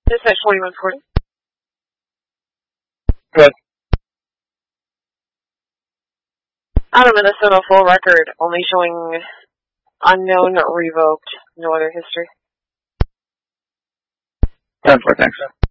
Dispatch 4140. Good. Out of Minnesota, full record, only showing unknown, revoked, no other history. 10-4, thanks.